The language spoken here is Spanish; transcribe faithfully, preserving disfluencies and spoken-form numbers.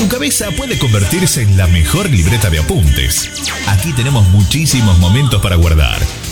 Tu cabeza puede convertirse en la mejor libreta de apuntes. Aquí tenemos muchísimos momentos para guardar.